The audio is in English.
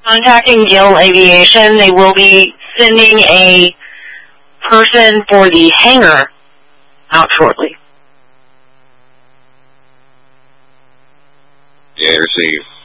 Contacting Gill Aviation. They will be sending a person for the hangar out shortly. Yeah, receive.